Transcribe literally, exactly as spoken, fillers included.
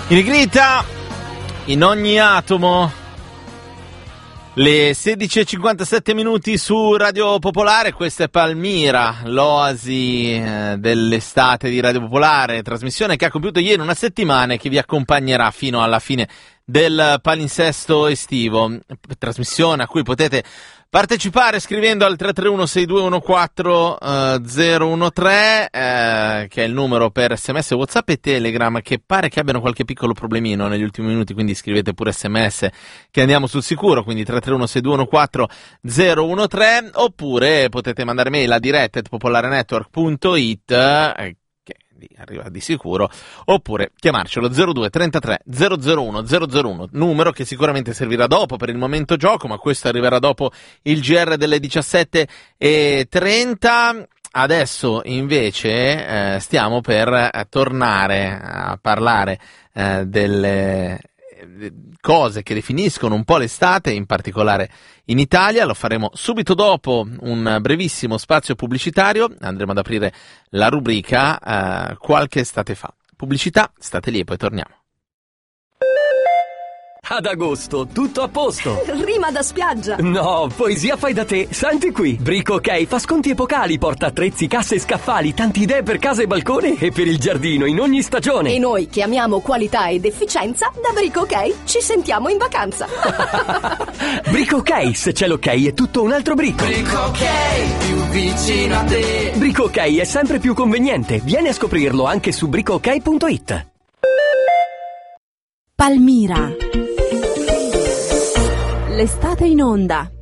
In negrita, in ogni atomo, le sedici e cinquantasette minuti su Radio Popolare. Questa è Palmira, l'oasi eh, dell'estate di Radio Popolare, trasmissione che ha compiuto ieri una settimana e che vi accompagnerà fino alla fine del palinsesto estivo, trasmissione a cui potete partecipare scrivendo al tre tre uno sei due uno quattro zero uno tre, eh, che è il numero per sms, WhatsApp e Telegram, che pare che abbiano qualche piccolo problemino negli ultimi minuti, quindi scrivete pure sms che andiamo sul sicuro, quindi tre tre uno sei due uno quattro zero uno tre, oppure potete mandare mail a diretta at popolarenetwork punto it, eh, arriva di sicuro, oppure chiamarcelo zero due trentatré zero zero uno zero zero uno, numero che sicuramente servirà dopo per il momento gioco, ma questo arriverà dopo il G R delle diciassette e trenta. Adesso invece eh, stiamo per eh, tornare a parlare eh, delle cose che definiscono un po' l'estate, in particolare in Italia. Lo faremo subito dopo un brevissimo spazio pubblicitario. Andremo ad aprire la rubrica eh, qualche estate fa. Pubblicità, state lì e poi torniamo. Ad agosto, tutto a posto. Rima da spiaggia. No, poesia fai da te. Senti qui. Brico OK fa sconti epocali, porta attrezzi, casse e scaffali, tanti idee per casa e balcone e per il giardino in ogni stagione. E noi che amiamo qualità ed efficienza, da Brico OK ci sentiamo in vacanza. Brico OK, se c'è l'ok è tutto un altro brico. Brico OK, più vicino a te. Brico OK è sempre più conveniente. Vieni a scoprirlo anche su brico ok punto it. Palmira. L'estate in onda.